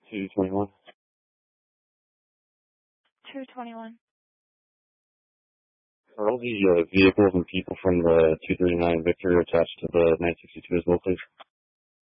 221. 221. Are all the vehicles and people from the 239 Victor attached to the 962 as well, please?